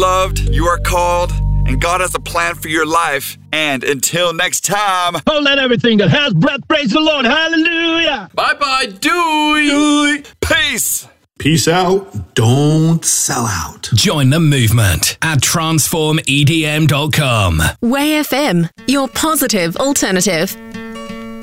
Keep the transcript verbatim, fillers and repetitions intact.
loved, you are called, and God has a plan for your life. And until next time, oh, let everything that has breath praise the Lord. Hallelujah. Bye-bye. Dewey. Peace. Peace out. Don't sell out. Join the movement at transform e d m dot com. Way F M, your positive alternative.